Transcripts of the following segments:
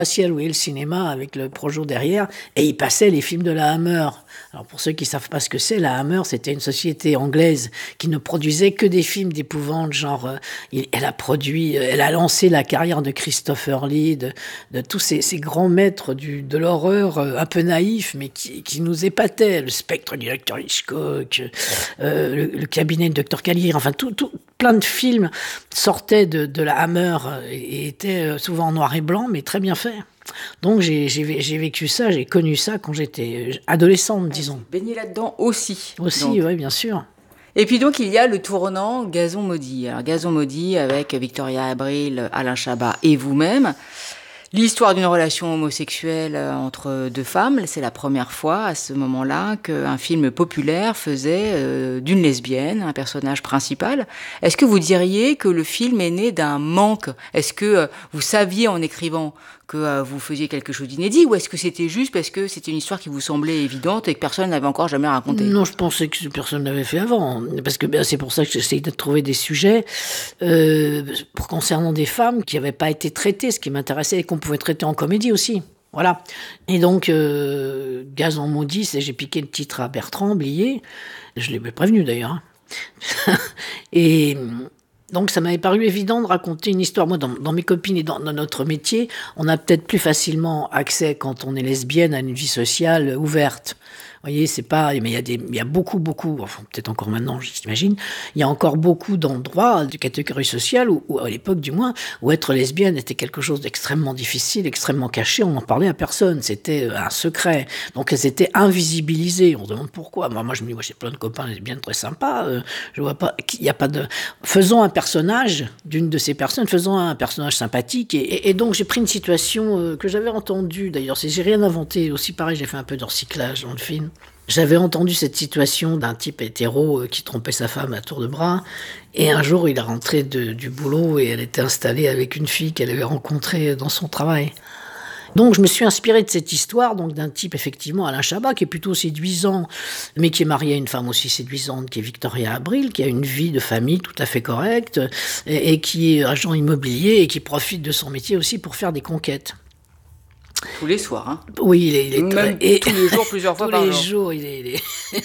Si elle louait le cinéma avec le Projo derrière, et il passait les films de la Hammer. Alors pour ceux qui savent pas ce que c'est, la Hammer, c'était une société anglaise qui ne produisait que des films d'épouvante, genre elle a lancé la carrière de Christopher Lee, de tous ces grands maîtres de l'horreur un peu naïfs, mais qui nous épataient. Le Spectre du Dr Hitchcock, le cabinet de Dr Caligari, enfin tout plein de films sortaient de la Hammer et étaient souvent en noir et blanc, mais très bien faits. Donc j'ai vécu ça, j'ai connu ça quand j'étais adolescente, disons. Baigné là-dedans aussi. Aussi, oui, bien sûr. Et puis donc il y a le tournant Gazon maudit. Alors Gazon maudit avec Victoria Abril, Alain Chabat et vous-même. L'histoire d'une relation homosexuelle entre deux femmes, c'est la première fois à ce moment-là qu'un film populaire faisait d'une lesbienne un personnage principal. Est-ce que vous diriez que le film est né d'un manque ? Est-ce que vous saviez en écrivant que vous faisiez quelque chose d'inédit, ou est-ce que c'était juste parce que c'était une histoire qui vous semblait évidente et que personne n'avait encore jamais raconté ? Non, je pensais que personne n'avait fait avant, parce que c'est pour ça que j'essaye de trouver des sujets concernant des femmes qui n'avaient pas été traitées, ce qui m'intéressait et qu'on pouvait traiter en comédie aussi. Voilà. Et donc, Gazon maudit, j'ai piqué le titre à Bertrand Blier, je l'ai prévenu d'ailleurs. Et donc ça m'avait paru évident de raconter une histoire. Moi, dans mes copines et dans notre métier, on a peut-être plus facilement accès, quand on est lesbienne, à une vie sociale ouverte. Vous voyez, c'est pas, mais il y a beaucoup, enfin, peut-être encore maintenant, j'imagine, il y a encore beaucoup d'endroits de catégorie sociale, ou à l'époque du moins, où être lesbienne était quelque chose d'extrêmement difficile, extrêmement caché, on n'en parlait à personne, c'était un secret. Donc elles étaient invisibilisées, on se demande pourquoi. Moi je me dis, j'ai plein de copains lesbiennes très sympas, je vois pas, il y a pas de... Faisons un personnage d'une de ces personnes, faisons un personnage sympathique, et donc j'ai pris une situation que j'avais entendue, d'ailleurs, j'ai rien inventé, aussi pareil, j'ai fait un peu de recyclage dans le film. J'avais entendu cette situation d'un type hétéro qui trompait sa femme à tour de bras, et un jour il est rentré du boulot et elle était installée avec une fille qu'elle avait rencontrée dans son travail. Donc je me suis inspiré de cette histoire, donc d'un type effectivement, Alain Chabat, qui est plutôt séduisant, mais qui est marié à une femme aussi séduisante, qui est Victoria Abril, qui a une vie de famille tout à fait correcte, et qui est agent immobilier et qui profite de son métier aussi pour faire des conquêtes. Tous les soirs, hein. Oui, il est même très... tous les jours, plusieurs fois par jour. Tous les jours, il est...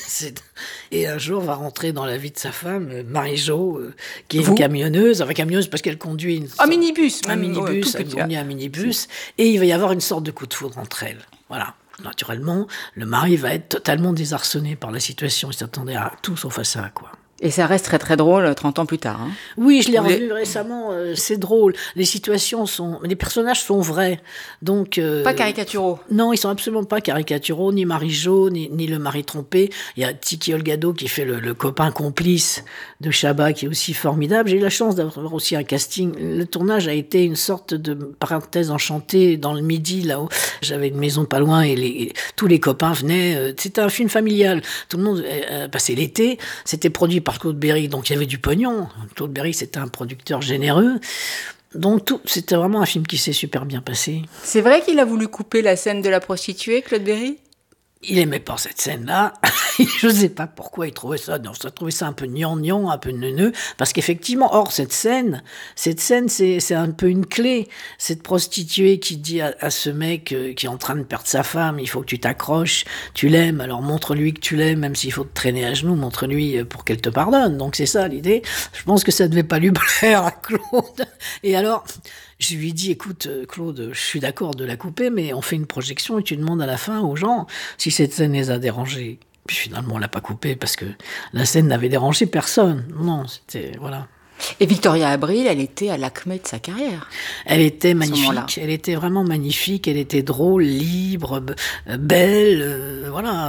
Et un jour, va rentrer dans la vie de sa femme, Marie-Jo, qui est une camionneuse. Enfin, camionneuse parce qu'elle conduit un minibus. Un minibus, elle conduit un minibus. Et il va y avoir une sorte de coup de foudre entre elles. Voilà. Naturellement, le mari va être totalement désarçonné par la situation. Il s'attendait à tout sauf à ça, quoi. Et ça reste très très drôle 30 ans plus tard. Hein. Oui, je l'ai revu récemment, c'est drôle. Les personnages sont vrais. Donc, pas caricaturaux. Non, ils sont absolument pas caricaturaux, ni Marie-Jo, ni le mari trompé. Il y a Tiki Olgado qui fait le copain complice de Chabat, qui est aussi formidable. J'ai eu la chance d'avoir aussi un casting. Le tournage a été une sorte de parenthèse enchantée dans le Midi, là-haut. J'avais une maison pas loin et tous les copains venaient. C'était un film familial. Tout le monde passait l'été. C'était produit par Claude Berry, donc il y avait du pognon. Claude Berry, c'était un producteur généreux. Donc c'était vraiment un film qui s'est super bien passé. C'est vrai qu'il a voulu couper la scène de la prostituée, Claude Berry ? Il aimait pas cette scène-là. Je sais pas pourquoi il trouvait ça. Non, ça trouvait ça un peu gnangnan, un peu neuneux. Parce qu'effectivement, cette scène, c'est un peu une clé. Cette prostituée qui dit à ce mec qui est en train de perdre sa femme, il faut que tu t'accroches, tu l'aimes, alors montre-lui que tu l'aimes, même s'il faut te traîner à genoux, montre-lui pour qu'elle te pardonne. Donc c'est ça l'idée. Je pense que ça devait pas lui plaire à Claude. Et alors, je lui ai dit, écoute, Claude, je suis d'accord de la couper, mais on fait une projection et tu demandes à la fin aux gens si cette scène les a dérangés. Puis finalement, on l'a pas coupée parce que la scène n'avait dérangé personne. Non, c'était... Voilà. Et Victoria Abril, elle était à l'acmé de sa carrière. Elle était magnifique, elle était vraiment magnifique, elle était drôle, libre, belle, voilà...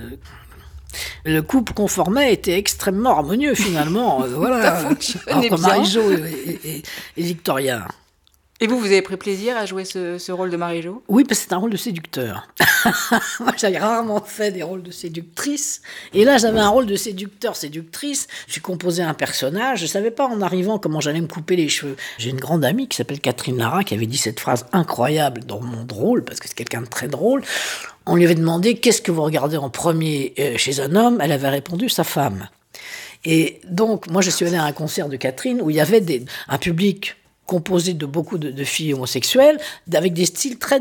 Le couple qu'on formait était extrêmement harmonieux finalement. Voilà. Entre Marie-Jo et Victoria. Et vous avez pris plaisir à jouer ce rôle de Marie-Jo ? Oui, parce que c'est un rôle de séducteur. Moi, j'avais rarement fait des rôles de séductrice. Et là, j'avais un rôle de séductrice. J'ai composé un personnage. Je ne savais pas en arrivant comment j'allais me couper les cheveux. J'ai une grande amie qui s'appelle Catherine Lara qui avait dit cette phrase incroyable dans mon rôle, parce que c'est quelqu'un de très drôle. On lui avait demandé « Qu'est-ce que vous regardez en premier chez un homme ?» Elle avait répondu « Sa femme ». Et donc, moi, je suis allée à un concert de Catherine où il y avait un public composé de beaucoup de filles homosexuelles, avec des styles très